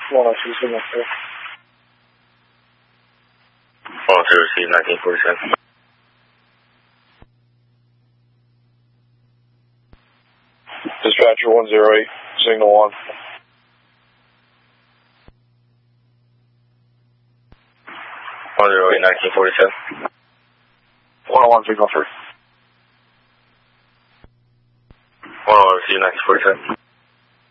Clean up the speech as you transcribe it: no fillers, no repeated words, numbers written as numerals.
102, signal 4. 102, 1947. Dispatcher 108, signal 1. 108, 1947. 101, signal 3. 102, 1947.